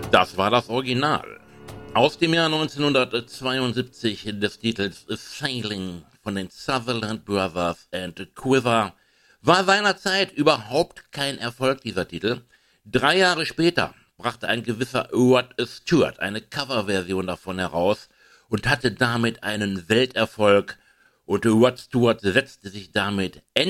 Das war das Original. Aus dem Jahr 1972 des Titels Sailing von den Sutherland Brothers and Quiver war seinerzeit überhaupt kein Erfolg, dieser Titel. 3 Jahre später brachte ein gewisser Rod Stewart eine Coverversion davon heraus und hatte damit einen Welterfolg, und Rod Stewart setzte sich damit